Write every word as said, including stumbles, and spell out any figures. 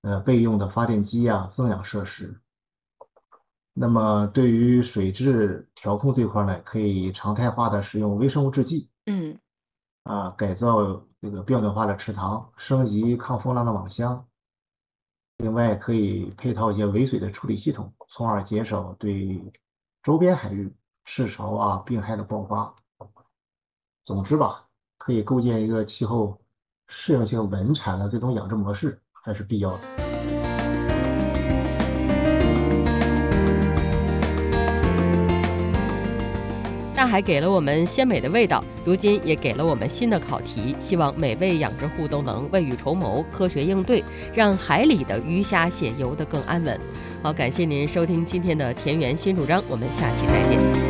呃备用的发电机啊、增氧设施。那么对于水质调控这块呢，可以常态化的使用微生物制剂嗯。 啊，改造这个标准化的池塘，升级抗风浪的网箱。另外，可以配套一些围水的处理系统，从而减少对周边海域市潮啊、病害的爆发。总之吧，可以构建一个气候适应性稳产的这种养殖模式，还是必要的。 大海给了我们鲜美的味道，如今也给了我们新的考题。希望每位养殖户都能未雨绸缪，科学应对，让海里的鱼虾蟹游得更安稳。好，感谢您收听今天的田园新主张，我们下期再见。